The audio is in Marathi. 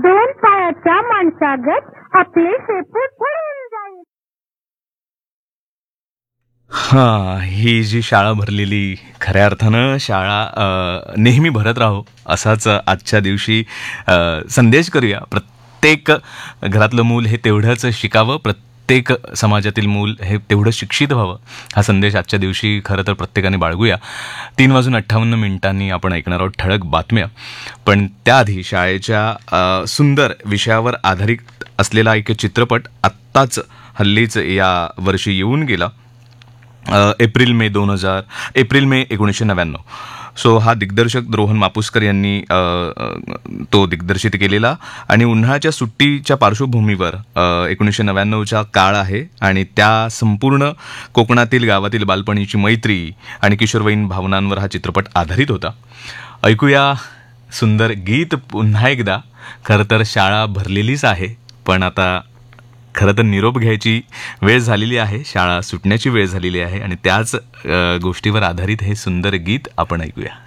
दोन पायाच्या माणसागत आपले शेपूट पळून जाईल. हां, ही जी शाळा भरलेली, खऱ्या अर्थानं शाळा नेहमी भरत राहो असाच आजच्या दिवशी संदेश करूया. प्रत्येक घरातलं मूल हे तेवढंच शिकावं, प्रत्येक समाजातील मूल हे तेवढं शिक्षित व्हावं, हा संदेश आजच्या दिवशी खरं तर प्रत्येकाने बाळगूया. 3:58 आपण ऐकणार आहोत ठळक बातम्या. पण त्याआधी शाळेच्या सुंदर विषयावर आधारित असलेला एक चित्रपट आत्ताच हल्लीच या वर्षी येऊन गेला. April May 1999. सो हा दिग्दर्शक रोहन मापुसकर यांनी तो दिग्दर्शित केलेला आणि उन्हाळ्याच्या सुट्टीच्या पार्श्वभूमीवर 1999चा काळ आहे आणि त्या संपूर्ण कोकणातील गावातील बालपणीची मैत्री आणि किशोरवयीन भावनांवर हा चित्रपट आधारित होता. ऐकूया सुंदर गीत पुन्हा एकदा. खरं तर शाळा भरलेलीच आहे, पण आता खरं तर निरोप घ्यायची वेळ झालेली आहे, शाळा सुटण्याची वेळ झालेली आहे आणि त्याच गोष्टीवर आधारित हे सुंदर गीत आपण ऐकूया.